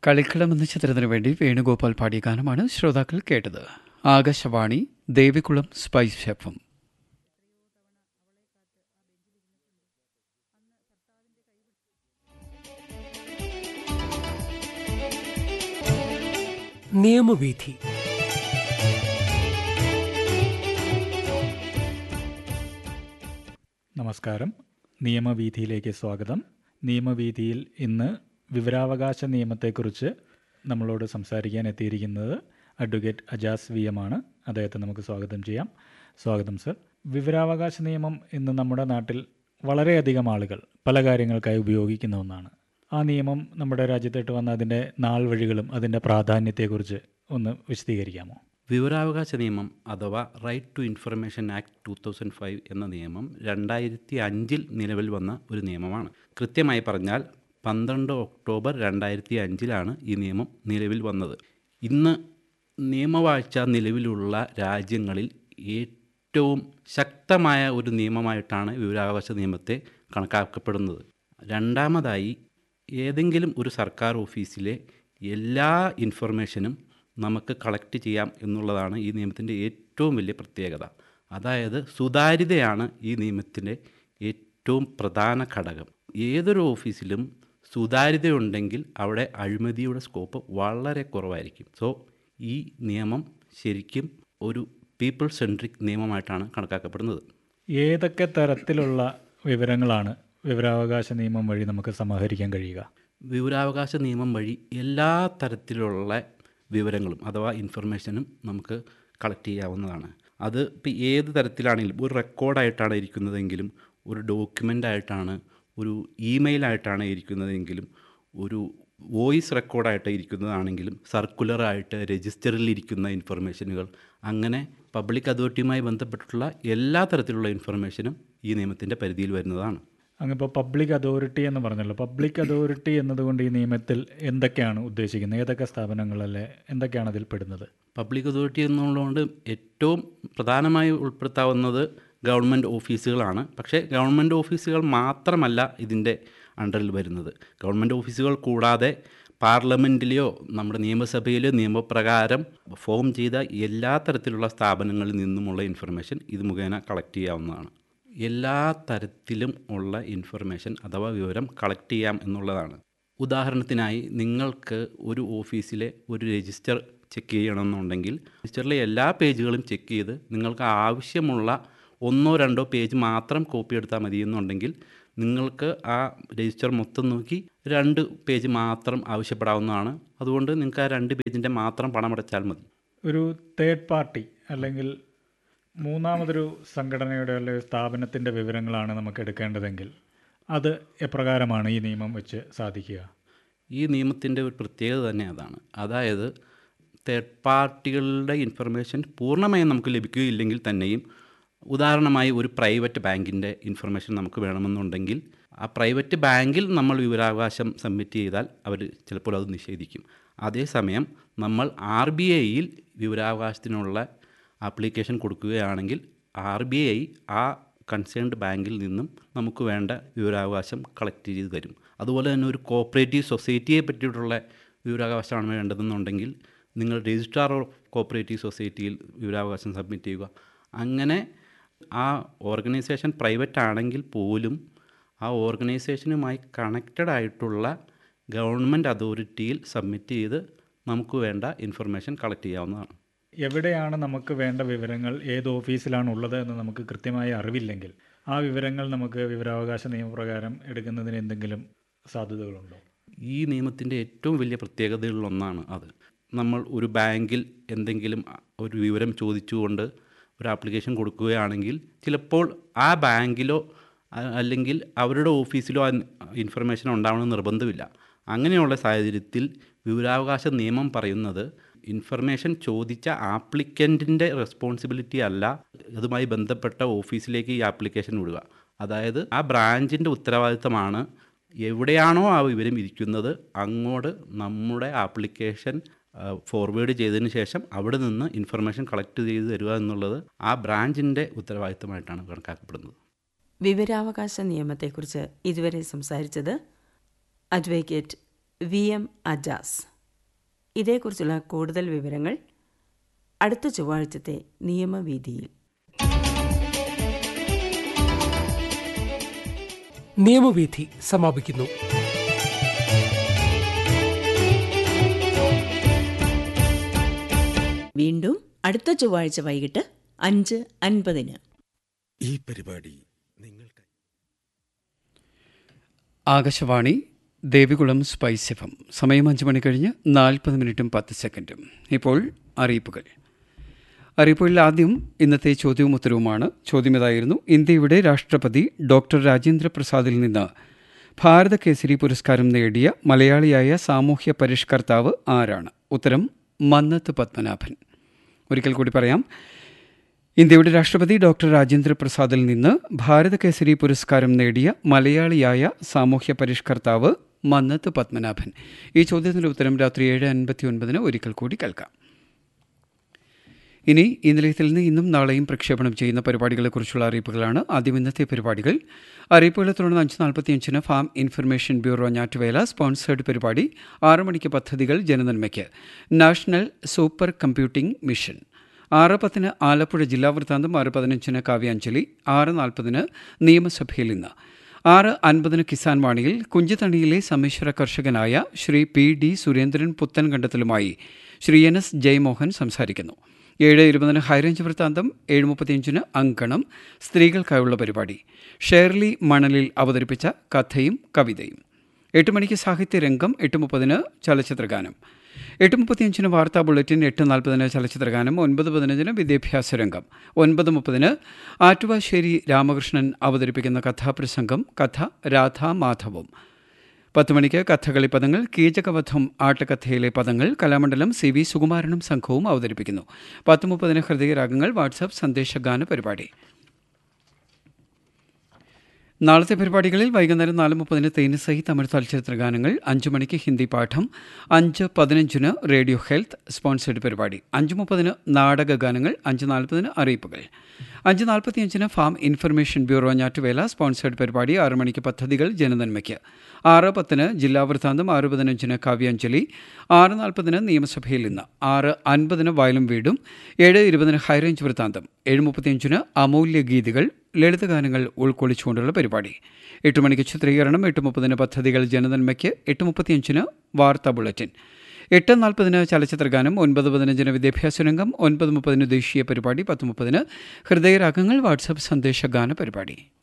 കളിക്കളം എന്ന ചിത്രത്തിനു വേണ്ടി വേണുഗോപാൽ പാടിയ ഗാനമാണ് ശ്രോതാക്കൾ കേട്ടത്. ആകാശവാണി, ദേവികുളം സ്പൈസ് ഷെഫും. നിയമവീഥി. നമസ്കാരം. നിയമവീഥിയിലേക്ക് സ്വാഗതം. നിയമവീഥിയിൽ ഇന്ന് വിവരാവകാശ നിയമത്തെക്കുറിച്ച് നമ്മളോട് സംസാരിക്കാൻ എത്തിയിരിക്കുന്നത് അഡ്വക്കേറ്റ് അജാസ് വി എം ആണ്. അദ്ദേഹത്തെ നമുക്ക് സ്വാഗതം ചെയ്യാം. സ്വാഗതം സർ. വിവരാവകാശ നിയമം ഇന്ന് നമ്മുടെ നാട്ടിൽ വളരെയധികം ആളുകൾ പല കാര്യങ്ങൾക്കായി ഉപയോഗിക്കുന്ന ഒന്നാണ്. ആ നിയമം നമ്മുടെ രാജ്യത്തോട്ട് വന്ന അതിൻ്റെ നാൾ വഴികളും അതിൻ്റെ പ്രാധാന്യത്തെക്കുറിച്ച് ഒന്ന് വിശദീകരിക്കാമോ? വിവരാവകാശ നിയമം അഥവാ റൈറ്റ് ടു ഇൻഫർമേഷൻ ആക്ട് 2005 എന്ന നിയമം 2005 നിലവിൽ വന്ന ഒരു നിയമമാണ്. കൃത്യമായി പറഞ്ഞാൽ 12 ഒക്ടോബർ 2005 ഈ നിയമം നിലവിൽ വന്നത്. ഇന്ന് നിയമവാഴ്ച നിലവിലുള്ള രാജ്യങ്ങളിൽ ഏറ്റവും ശക്തമായ ഒരു നിയമമായിട്ടാണ് വിവരാവകാശ നിയമത്തെ കണക്കാക്കപ്പെടുന്നത്. രണ്ടാമതായി, ഏതെങ്കിലും ഒരു സർക്കാർ ഓഫീസിലെ എല്ലാ ഇൻഫർമേഷനും നമുക്ക് കളക്ട് ചെയ്യാം എന്നുള്ളതാണ് ഈ നിയമത്തിൻ്റെ ഏറ്റവും വലിയ പ്രത്യേകത. അതായത് സുതാര്യതയാണ് ഈ നിയമത്തിൻ്റെ ഏറ്റവും പ്രധാന ഘടകം. ഏതൊരു ഓഫീസിലും സുതാര്യതയുണ്ടെങ്കിൽ അവിടെ അഴിമതിയുടെ സ്കോപ്പ് വളരെ കുറവായിരിക്കും. സോ ഈ നിയമം ശരിക്കും ഒരു പീപ്പിൾ സെൻട്രിക് നിയമമായിട്ടാണ് കണക്കാക്കപ്പെടുന്നത്. ഏതൊക്കെ തരത്തിലുള്ള വിവരങ്ങളാണ് വിവരാവകാശ നിയമം വഴി നമുക്ക് സമാഹരിക്കാൻ കഴിയുക? വിവരാവകാശ നിയമം വഴി എല്ലാ തരത്തിലുള്ള വിവരങ്ങളും അഥവാ ഇൻഫർമേഷനും നമുക്ക് കളക്ട് ചെയ്യാവുന്നതാണ്. അത് ഇപ്പോൾ ഏത് തരത്തിലാണെങ്കിലും, ഒരു റെക്കോർഡായിട്ടാണ് ഇരിക്കുന്നതെങ്കിലും, ഒരു ഡോക്യുമെൻ്റായിട്ടാണ്, ഒരു ഇമെയിലായിട്ടാണ് ഇരിക്കുന്നതെങ്കിലും, ഒരു വോയിസ് റെക്കോർഡായിട്ട് ഇരിക്കുന്നതാണെങ്കിലും, സർക്കുലറായിട്ട് രജിസ്റ്ററിൽ ഇരിക്കുന്ന ഇൻഫർമേഷനുകൾ, അങ്ങനെ പബ്ലിക് അതോറിറ്റിയുമായി ബന്ധപ്പെട്ടിട്ടുള്ള എല്ലാ തരത്തിലുള്ള ഇൻഫർമേഷനും ഈ നിയമത്തിൻ്റെ പരിധിയിൽ വരുന്നതാണ്. അങ്ങിപ്പോൾ പബ്ലിക് അതോറിറ്റി എന്ന് പറഞ്ഞല്ലോ. പബ്ലിക് അതോറിറ്റി എന്നതുകൊണ്ട് ഈ നിയമത്തിൽ എന്തൊക്കെയാണ് ഉദ്ദേശിക്കുന്നത്? ഏതൊക്കെ സ്ഥാപനങ്ങളല്ലേ, എന്തൊക്കെയാണ് അതിൽ പെടുന്നത്? പബ്ലിക് അതോറിറ്റി എന്നുള്ളതുകൊണ്ട് ഏറ്റവും പ്രധാനമായി ഉൾപ്പെടുത്താവുന്നത് ഗവൺമെൻറ് ഓഫീസുകളാണ്. പക്ഷേ ഗവൺമെൻറ് ഓഫീസുകൾ മാത്രമല്ല ഇതിൻ്റെ അണ്ടറിൽ വരുന്നത്. ഗവൺമെൻറ് ഓഫീസുകൾ കൂടാതെ പാർലമെൻറ്റിലെയോ നമ്മുടെ നിയമസഭയിലെയോ നിയമപ്രകാരം ഫോം ചെയ്ത എല്ലാ തരത്തിലുള്ള സ്ഥാപനങ്ങളിൽ നിന്നുമുള്ള ഇൻഫർമേഷൻ ഇത് മുഖേന കളക്ട് ചെയ്യാവുന്നതാണ്. എല്ലാ തരത്തിലും ഉള്ള ഇൻഫർമേഷൻ അഥവാ വിവരം കളക്ട് ചെയ്യാം എന്നുള്ളതാണ്. ഉദാഹരണത്തിനായി, നിങ്ങൾക്ക് ഒരു ഓഫീസിലെ ഒരു രജിസ്റ്റർ ചെക്ക് ചെയ്യണമെന്നുണ്ടെങ്കിൽ രജിസ്റ്ററിലെ എല്ലാ പേജുകളും ചെക്ക് ചെയ്ത് നിങ്ങൾക്ക് ആവശ്യമുള്ള 1-2 പേജ് മാത്രം കോപ്പി എടുത്താൽ മതി എന്നുണ്ടെങ്കിൽ നിങ്ങൾക്ക് ആ രജിസ്റ്റർ മൊത്തം നോക്കി 2 പേജ് മാത്രം ആവശ്യപ്പെടാവുന്നതാണ്. അതുകൊണ്ട് നിങ്ങൾക്ക് ആ 2 പേജിൻ്റെ മാത്രം പണമടച്ചാൽ മതി. ഒരു തേർഡ് പാർട്ടി അല്ലെങ്കിൽ മൂന്നാമതൊരു സംഘടനയുടെ അല്ലെങ്കിൽ സ്ഥാപനത്തിൻ്റെ വിവരങ്ങളാണ് നമുക്ക് എടുക്കേണ്ടതെങ്കിൽ അത് എപ്രകാരമാണ് ഈ നിയമം വെച്ച് സാധിക്കുക? ഈ നിയമത്തിൻ്റെ ഒരു പ്രത്യേകത തന്നെ അതാണ്. അതായത് തേർഡ് പാർട്ടികളുടെ ഇൻഫർമേഷൻ പൂർണ്ണമായും നമുക്ക് ലഭിക്കുകയില്ലെങ്കിൽ തന്നെയും, ഉദാഹരണമായി ഒരു പ്രൈവറ്റ് ബാങ്കിൻ്റെ ഇൻഫർമേഷൻ നമുക്ക് വേണമെന്നുണ്ടെങ്കിൽ ആ പ്രൈവറ്റ് ബാങ്കിൽ നമ്മൾ വിവരാവകാശം സബ്മിറ്റ് ചെയ്താൽ അവർ ചിലപ്പോൾ അത് നിഷേധിക്കും. അതേസമയം നമ്മൾ RBIയിൽ വിവരാവകാശത്തിനുള്ള ആപ്ലിക്കേഷൻ കൊടുക്കുകയാണെങ്കിൽ RBI ആ കൺസേൺഡ് ബാങ്കിൽ നിന്നും നമുക്ക് വേണ്ട വിവരാവകാശം കളക്ട് ചെയ്ത് തരും. അതുപോലെ തന്നെ ഒരു കോപ്പറേറ്റീവ് സൊസൈറ്റിയെ പറ്റിയിട്ടുള്ള വിവരാവകാശമാണ് വേണ്ടതെന്നുണ്ടെങ്കിൽ നിങ്ങൾ രജിസ്ട്രാർ ഓഫ് കോപ്പറേറ്റീവ് സൊസൈറ്റിയിൽ വിവരാവകാശം സബ്മിറ്റ് ചെയ്യുക. അങ്ങനെ ആ ഓർഗനൈസേഷൻ പ്രൈവറ്റ് ആണെങ്കിൽ പോലും ആ ഓർഗനൈസേഷനുമായി കണക്റ്റഡ് ആയിട്ടുള്ള ഗവൺമെൻറ് അതോറിറ്റിയിൽ സബ്മിറ്റ് ചെയ്ത് നമുക്ക് വേണ്ട ഇൻഫർമേഷൻ കളക്ട് ചെയ്യാവുന്നതാണ്. എവിടെയാണ് നമുക്ക് വേണ്ട വിവരങ്ങൾ, ഏത് ഓഫീസിലാണ് ഉള്ളത് എന്ന് നമുക്ക് കൃത്യമായി അറിവില്ലെങ്കിൽ ആ വിവരങ്ങൾ നമുക്ക് വിവരാവകാശ നിയമപ്രകാരം എടുക്കുന്നതിന് എന്തെങ്കിലും സാധ്യതകളുണ്ടോ? ഈ നിയമത്തിൻ്റെ ഏറ്റവും വലിയ പ്രത്യേകതകളിലൊന്നാണ് അത്. നമ്മൾ ഒരു ബാങ്കിൽ എന്തെങ്കിലും ഒരു വിവരം ചോദിച്ചുകൊണ്ട് ഒരു ആപ്ലിക്കേഷൻ കൊടുക്കുകയാണെങ്കിൽ ചിലപ്പോൾ ആ ബാങ്കിലോ അല്ലെങ്കിൽ അവരുടെ ഓഫീസിലോ ആ ഇൻഫർമേഷൻ ഉണ്ടാവണമെന്ന് നിർബന്ധമില്ല. അങ്ങനെയുള്ള സാഹചര്യത്തിൽ വിവരാവകാശ നിയമം പറയുന്നത് ഇൻഫർമേഷൻ ചോദിച്ച ആപ്ലിക്കൻറ്റിൻ്റെ റെസ്പോൺസിബിലിറ്റി അല്ല, അതുമായി ബന്ധപ്പെട്ട ഓഫീസിലേക്ക് ഈ ആപ്ലിക്കേഷൻ വിടുക. അതായത് ആ ബ്രാഞ്ചിൻ്റെ ഉത്തരവാദിത്തമാണ് എവിടെയാണോ ആ വിവരം ഇരിക്കുന്നത് അങ്ങോട്ട് നമ്മുടെ ആപ്ലിക്കേഷൻ ഫോർവേഡ് ചെയ്തതിന് ശേഷം അവിടെ നിന്ന് ഇൻഫർമേഷൻ കളക്ട് ചെയ്ത് തരിക എന്നുള്ളത് ആ ബ്രാഞ്ചിൻ്റെ ഉത്തരവാദിത്തമായിട്ടാണ് കണക്കാക്കപ്പെടുന്നത്. വിവരാവകാശ നിയമത്തെക്കുറിച്ച് ഇതുവരെ സംസാരിച്ചത് അഡ്വക്കേറ്റ് VM അജാസ്. ഇതേക്കുറിച്ചുള്ള കൂടുതൽ വിവരങ്ങൾ അടുത്ത ചൊവ്വാഴ്ചത്തെ നിയമവീഥിയിൽ. നിയമവീഥി സമാപിക്കുന്നു. വീണ്ടും അടുത്ത ചൊവ്വാഴ്ച വൈകിട്ട് 5:50. ഈ പരിപാടി നിങ്ങൾക്ക് ആകാശവാണി ദേവികുളം സ്പൈസ് എഫ്എം. സമയം 5 മണി കഴിഞ്ഞ് 40 മിനിറ്റും 10 സെക്കൻഡും. ഇപ്പോൾ അറിയിപ്പുകൾ. അറിയിപ്പുകളിൽ ആദ്യം ഇന്നത്തെ ചോദ്യവും ഉത്തരവുമാണ്. ചോദ്യം ഇതായിരുന്നു: ഇന്ത്യയുടെ രാഷ്ട്രപതി ഡോക്ടർ രാജേന്ദ്ര പ്രസാദിൽ നിന്ന് ഭാരത കേസരി പുരസ്കാരം നേടിയ മലയാളിയായ സാമൂഹ്യ പരിഷ്കർത്താവ് ആരാണ്? ഉത്തരം മന്നത്ത് പത്മനാഭൻ. ഒരിക്കൽ കൂടി പറയാം. ഇന്ത്യയുടെ രാഷ്ട്രപതി ഡോക്ടർ രാജേന്ദ്ര പ്രസാദിൽ നിന്ന് ഭാരത കേസരി പുരസ്കാരം നേടിയ മലയാളിയായ സാമൂഹ്യ പരിഷ്കർത്താവ് മന്നത്ത് പത്മനാഭൻ. ഈ ചോദ്യത്തിൻ്റെ ഉത്തരം രാത്രി 7:59 ഒരിക്കൽ കൂടി കേൾക്കാം. ഇനി ഈ നിലയത്തിൽ നിന്ന് ഇന്നും നാളെയും പ്രക്ഷേപണം ചെയ്യുന്ന പരിപാടികളെക്കുറിച്ചുള്ള അറിയിപ്പുകളാണ്. ആദ്യം ഇന്നത്തെ പരിപാടികൾ. അറിയിപ്പുകളെ തുടർന്ന് 5:45 ഫാം ഇൻഫർമേഷൻ ബ്യൂറോ ഞാറ്റുവേല സ്പോൺസേഡ് പരിപാടി. 6 മണിക്ക് പദ്ധതികൾ ജനനന്മയ്ക്ക് national super computing mission. 6:10 Alappuzha ജില്ലാ വൃത്താന്തം. 6:15 കാവ്യാഞ്ജലി. 6:40 നിയമസഭയിൽ ഇന്ന്. 6:50 കിസാൻ വാണിയിൽ കുഞ്ചിത്തണിയിലെ സമ്മിശ്ര കർഷകനായ ശ്രീ PD സുരേന്ദ്രൻ പുത്തൻകണ്ടത്തിലുമായി ശ്രീ NS ജയമോഹൻ സംസാരിക്കുന്നു. 7:20 ഹൈറേഞ്ച് വൃത്താന്തം. 7:35 അങ്കണം സ്ത്രീകൾക്കായുള്ള പരിപാടി. ഷേർലി മണലിൽ അവതരിപ്പിച്ച കഥയും കവിതയും. 8 മണിക്ക് സാഹിത്യരംഗം. 8:30 ചലച്ചിത്രഗാനം. 8:35 വാർത്താ ബുള്ളറ്റിൻ. 8:40 ചലച്ചിത്രഗാനം. 9:15 വിദ്യാഭ്യാസ രംഗം. 9:30 ആറ്റുവാശ്ശേരി രാമകൃഷ്ണൻ അവതരിപ്പിക്കുന്ന കഥാപ്രസംഗം. കഥ രാധാമാധവും. 10 മണിക്ക് കഥകളി പദങ്ങൾ. കീചകവധം ആട്ടക്കഥയിലെ പദങ്ങൾ കലാമണ്ഡലം CV സുകുമാരനും സംഘവും അവതരിപ്പിക്കുന്നു. 10:30 ഹൃദയരാഗങ്ങൾ വാട്സാപ്പ് സന്ദേശഗാന പരിപാടി. നാളത്തെ പരിപാടികളിൽ വൈകുന്നേരം 4:30 തേനിസഹി തമിഴ് ചലച്ചിത്രഗാനങ്ങൾ. 5 മണിക്ക് ഹിന്ദി പാഠം. 5:15 റേഡിയോ ഹെൽത്ത് സ്പോൺസേഡ് പരിപാടി. 5:30 നാടകഗാനങ്ങൾ. 5:40 അറിയിപ്പുകൾ. 5:45 ഫാം ഇൻഫർമേഷൻ ബ്യൂറോ ഞാറ്റുവേല സ്പോൺസേഡ് പരിപാടി. 6 മണിക്ക് പദ്ധതികൾ ജനനന്മയ്ക്ക്. 6:10 ജില്ലാ വൃത്താന്തം. 6:15 കാവ്യാഞ്ജലി. 6:40 നിയമസഭയിൽ ഇന്ന്. 6:50 വയലും വീടും. 7:20 ഹൈറേഞ്ച് വൃത്താന്തം. 7:35 അമൂല്യ ഗീതികൾ ലളിതഗാനങ്ങൾ ഉൾക്കൊള്ളിച്ചുകൊണ്ടുള്ള പരിപാടി. 8 മണിക്ക് ചിത്രീകരണം. 8:30 പദ്ധതികൾ ജനനന്മയ്ക്ക്. 8:35 വാർത്താ ബുള്ളറ്റിൻ. 8:40 ചലച്ചിത്രഗാനം. 9:15 വിദ്യാഭ്യാസ രംഗം. 9:30 ദേശീയ പരിപാടി. 10:30 ഹൃദയരാഗങ്ങൾ വാട്സാപ്പ് സന്ദേശഗാന പരിപാടി.